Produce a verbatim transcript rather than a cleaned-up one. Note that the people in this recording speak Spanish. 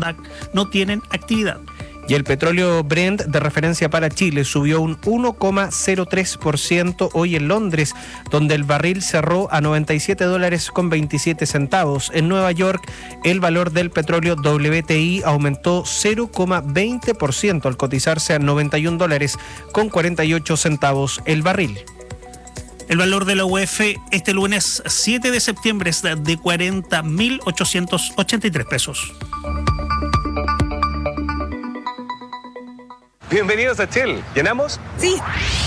Nasdaq no tienen actividad. Y el petróleo Brent de referencia para Chile subió un uno coma cero tres por ciento hoy en Londres, donde el barril cerró a noventa y siete dólares con veintisiete centavos. En Nueva York, el valor del petróleo W T I aumentó cero coma veinte por ciento al cotizarse a noventa y un dólares con cuarenta y ocho centavos el barril. El valor de la U E F este lunes siete de septiembre es de cuarenta mil ochocientos ochenta y tres pesos. Bienvenidos a Shell. ¿Llenamos? Sí.